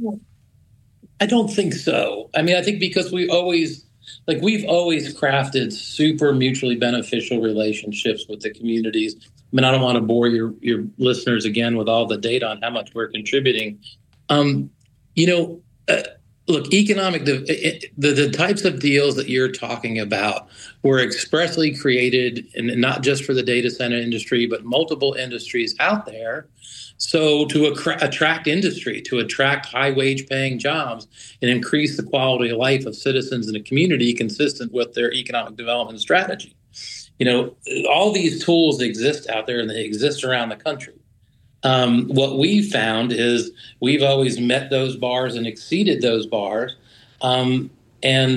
I don't think so. I mean, I think because we've always crafted super mutually beneficial relationships with the communities. I mean, I don't want to bore your listeners again with all the data on how much we're contributing. Um, you know, uh, Look, the types of deals that you're talking about were expressly created, and not just for the data center industry, but multiple industries out there. So to attract industry, to attract high wage paying jobs, and increase the quality of life of citizens in a community consistent with their economic development strategy. You know, all these tools exist out there and they exist around the country. What we found is we've always met those bars and exceeded those bars. Um, and,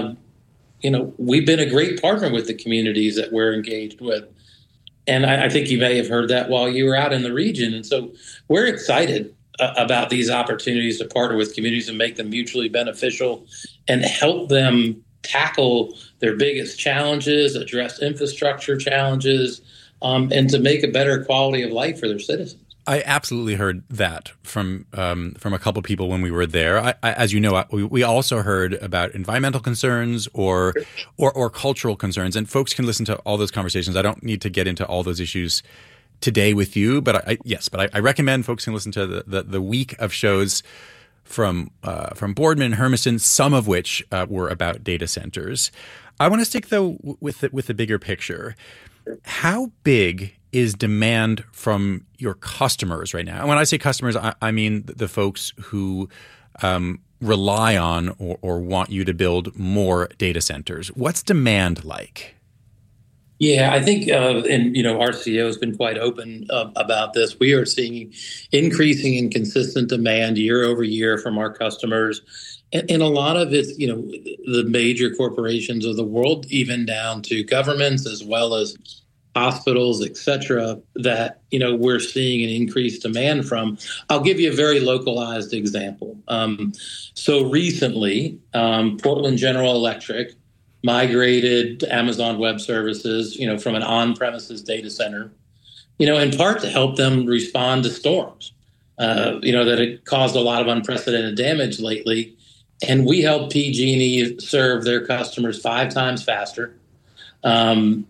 we've been a great partner with the communities that we're engaged with. And I think you may have heard that while you were out in the region. And so we're excited about these opportunities to partner with communities and make them mutually beneficial and help them tackle their biggest challenges, address infrastructure challenges, and to make a better quality of life for their citizens. I absolutely heard that from a couple of people when we were there. As you know, we also heard about environmental concerns or cultural concerns, and folks can listen to all those conversations. I don't need to get into all those issues today with you, but I recommend folks can listen to the week of shows from Boardman and Hermiston, some of which were about data centers. I want to stick though with the bigger picture. How big is demand from your customers right now? And when I say customers, I mean the folks who rely on or want you to build more data centers. What's demand like? Yeah, I think, our CEO has been quite open about this. We are seeing increasing and consistent demand year over year from our customers. And a lot of it's, the major corporations of the world, even down to governments as well as hospitals, et cetera, that, we're seeing an increased demand from. I'll give you a very localized example. So recently, Portland General Electric migrated to Amazon Web Services, from an on-premises data center, in part to help them respond to storms, that it caused a lot of unprecedented damage lately. And we helped PG&E serve their customers 5 times faster, and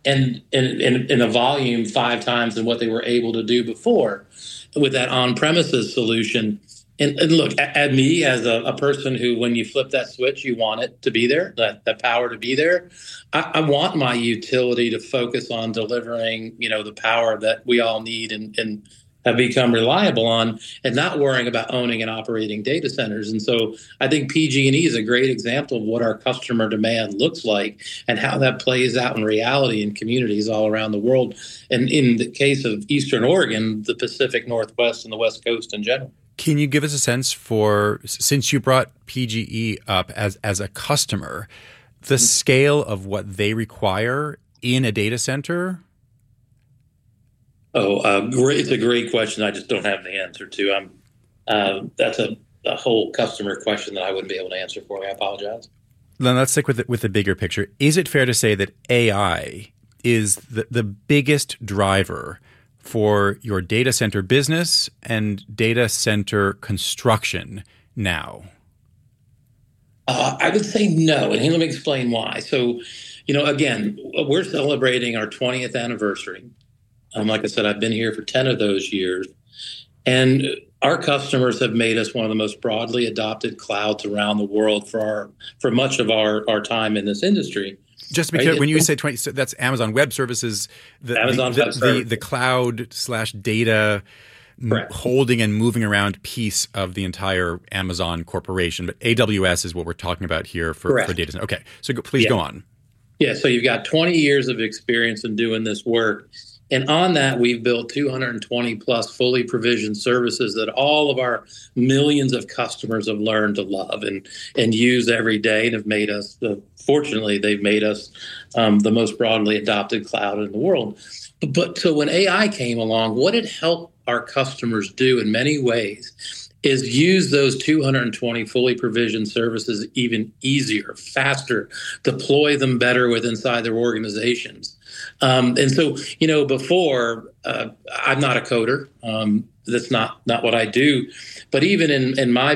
in a volume 5 times than what they were able to do before with that on-premises solution. And look, at me as a person who, when you flip that switch, you want it to be there, that power to be there. I want my utility to focus on delivering, the power that we all need and have become reliable on, and not worrying about owning and operating data centers. And so I think PG&E is a great example of what our customer demand looks like and how that plays out in reality in communities all around the world. And in the case of Eastern Oregon, the Pacific Northwest and the West Coast in general. Can you give us a sense for, since you brought PG&E up as a customer, the scale of what they require in a data center? Great! It's a great question. I just don't have the answer to. That's a whole customer question that I wouldn't be able to answer for you. I apologize. Then let's stick with the bigger picture. Is it fair to say that AI is the biggest driver for your data center business and data center construction now? I would say no, and let me explain why. So, again, we're celebrating our 20th anniversary. Like I said, I've been here for 10 of those years, and our customers have made us one of the most broadly adopted clouds around the world for much of our time in this industry. Just because when you say 20, so that's Amazon Web Services, the cloud/data holding and moving around piece of the entire Amazon corporation. But AWS is what we're talking about here for data center. Okay, so please go on. Yeah, so you've got 20 years of experience in doing this work. And on that, we've built 220 plus fully provisioned services that all of our millions of customers have learned to love and use every day, and have made us, fortunately, they've made us the most broadly adopted cloud in the world. But so when AI came along, what it helped our customers do in many ways is use those 220 fully provisioned services even easier, faster, deploy them better inside their organizations. And so, before, I'm not a coder. That's not what I do. But even in my